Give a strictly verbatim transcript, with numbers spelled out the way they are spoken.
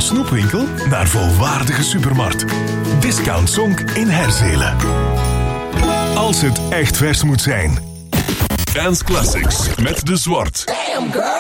snoepwinkel naar volwaardige supermarkt. Discount Zonk in Herzelen. Als het echt vers moet zijn. Dance Classics met De Zwart. Damn girl.